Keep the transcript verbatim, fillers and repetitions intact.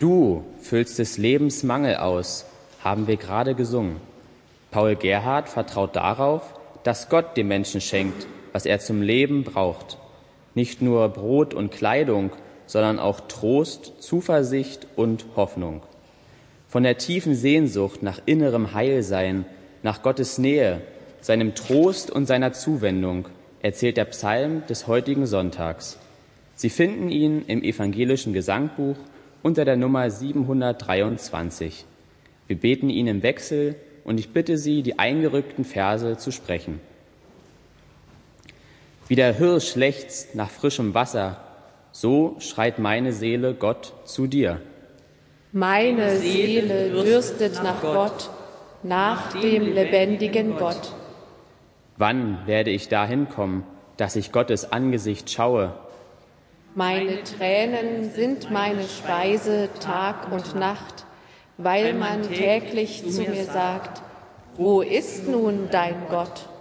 Du füllst des Lebens Mangel aus, haben wir gerade gesungen. Paul Gerhardt vertraut darauf, dass Gott dem Menschen schenkt, was er zum Leben braucht. Nicht nur Brot und Kleidung, sondern auch Trost, Zuversicht und Hoffnung. Von der tiefen Sehnsucht nach innerem Heilsein, nach Gottes Nähe, seinem Trost und seiner Zuwendung erzählt der Psalm des heutigen Sonntags. Sie finden ihn im evangelischen Gesangbuch unter der Nummer siebenhundertdreiundzwanzig. Wir beten ihn im Wechsel und ich bitte Sie, die eingerückten Verse zu sprechen. Wie der Hirsch lechzt nach frischem Wasser, so schreit meine Seele Gott zu dir. Meine Seele dürstet nach Gott, nach dem lebendigen Gott. Wann werde ich dahin kommen, dass ich Gottes Angesicht schaue? Meine Tränen sind meine Speise Tag und Nacht, weil man täglich zu mir sagt, wo ist nun dein Gott?